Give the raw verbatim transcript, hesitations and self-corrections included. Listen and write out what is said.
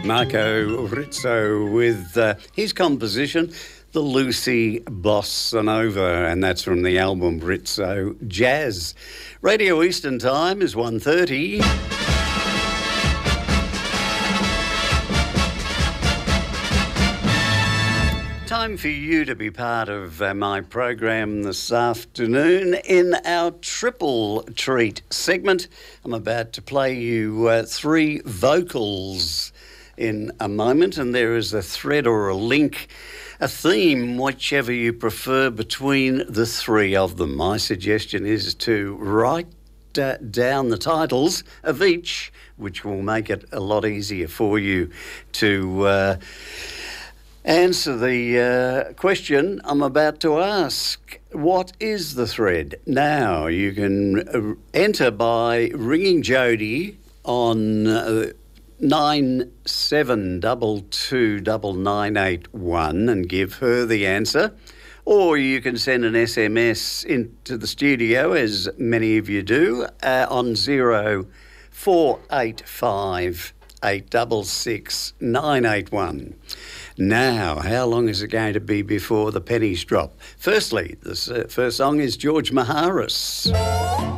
Marco Rizzo with uh, his composition, The Lucy Bossa Nova, and that's from the album Rizzo Jazz. Radio Eastern Time is one thirty. Time for you to be part of uh, my program this afternoon in our Triple Treat segment. I'm about to play you uh, three vocals in a moment, and there is a thread or a link, a theme, whichever you prefer, between the three of them. My suggestion is to write uh, down the titles of each, which will make it a lot easier for you to uh, answer the uh, question I'm about to ask. What is the thread? Now, you can uh, enter by ringing Jodie on uh, nine seven two two nine nine eight one and give her the answer. Or you can send an S M S into the studio, as many of you do, uh, on zero four eight five eight six six nine eight one. Now, how long is it going to be before the pennies drop? Firstly, the uh, first song is George Maharis.